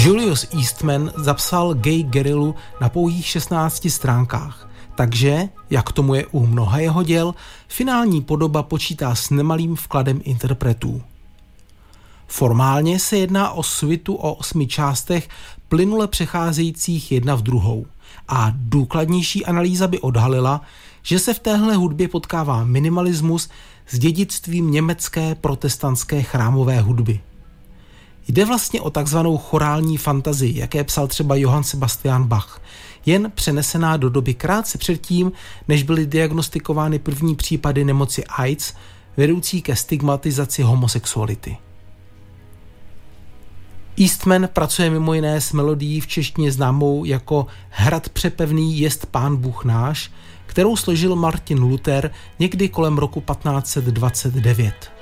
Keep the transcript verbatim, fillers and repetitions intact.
Julius Eastman zapsal Gay Guerillu na pouhých šestnácti stránkách, takže, jak tomu je u mnoha jeho děl, finální podoba počítá s nemalým vkladem interpretů. Formálně se jedná o suitu o osmi částech plynule přecházejících jedna v druhou a důkladnější analýza by odhalila, že se v téhle hudbě potkává minimalismus s dědictvím německé protestantské chrámové hudby. Jde vlastně o takzvanou chorální fantazii, jaké psal třeba Johann Sebastian Bach, jen přenesená do doby krátce předtím, než byly diagnostikovány první případy nemoci AIDS, vedoucí ke stigmatizaci homosexuality. Eastman pracuje mimo jiné s melodií v češtině známou jako Hrad přepevný jest Pán Bůh náš, kterou složil Martin Luther někdy kolem roku patnáct set dvacet devět.